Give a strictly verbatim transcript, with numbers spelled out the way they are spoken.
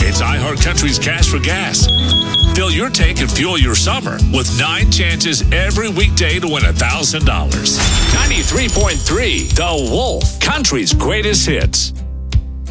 It's iHeartCountry's Cash for Gas. Fill your tank and fuel your summer with nine chances every weekday to win one thousand dollars. ninety-three point three The Wolf, country's greatest hits.